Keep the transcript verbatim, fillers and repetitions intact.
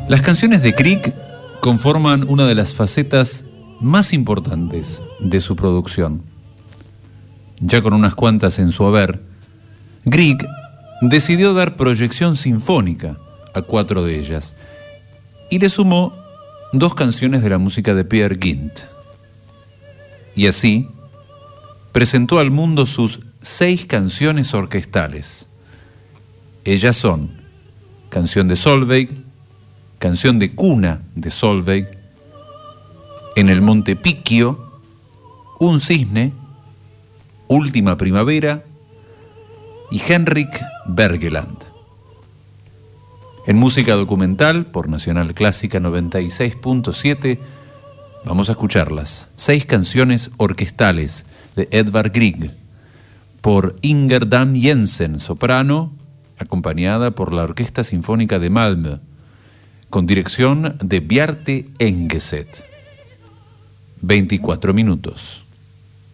Las canciones de Grieg conforman una de las facetas más importantes de su producción. Ya con unas cuantas en su haber, Grieg decidió dar proyección sinfónica a cuatro de ellas y le sumó dos canciones de la música de Peer Gynt. Y así presentó al mundo sus seis canciones orquestales. Ellas son Canción de Solveig, Canción de Cuna de Solveig, En el Monte Picchio, Un Cisne, Última Primavera y Henrik Bergeland. En música documental, por Nacional Clásica noventa y seis punto siete, vamos a escucharlas. Seis canciones orquestales de Edvard Grieg, por Inger Dan Jensen, soprano, acompañada por la Orquesta Sinfónica de Malmö, con dirección de Bjarte Engeset. veinticuatro minutos.